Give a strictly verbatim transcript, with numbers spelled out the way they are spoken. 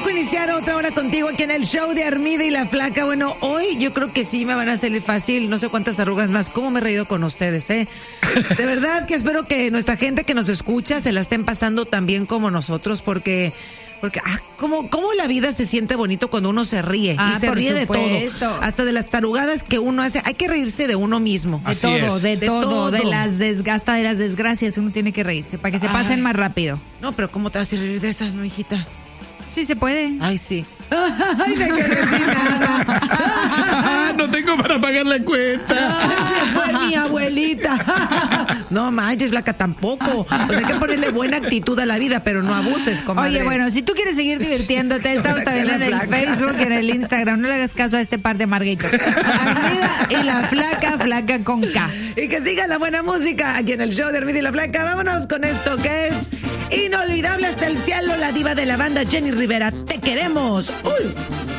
rico iniciar otra hora contigo aquí en el show de Armida y la Flaca. Bueno, hoy yo creo que sí me van a salir fácil, no sé cuántas arrugas más. ¿Cómo me he reído con ustedes, eh? De verdad que espero que nuestra gente que nos escucha se la estén pasando tan bien como nosotros, porque... Porque, ah, ¿cómo, cómo la vida se siente bonito cuando uno se ríe? Ah, y se por ríe supuesto. de todo. Hasta de las tarugadas que uno hace. Hay que reírse de uno mismo. De Así todo, es. de, De todo, todo. de las desgasta de las desgracias, uno tiene que reírse para que se pasen Ay. más rápido. No, pero ¿cómo te vas a reír de esas, no, hijita? Sí se puede. Ay, sí. Ay, no quiero decir nada. No tengo para pagar la cuenta. Ay, se fue mi abuelita. No manches, Flaca, tampoco. O sea, hay que ponerle buena actitud a la vida, pero no abuses, comadre. Oye, bueno, si tú quieres seguir divirtiéndote, estamos también en el La Flaca. Facebook y en el Instagram. No le hagas caso a este par de marguitos. Armida y la Flaca, Flaca con K. Y que siga la buena música aquí en el show de Armida y la Flaca. Vámonos con esto que es inolvidable hasta el cielo, la diva de la banda Jenny Rivera. ¡Te queremos! ¡Uy!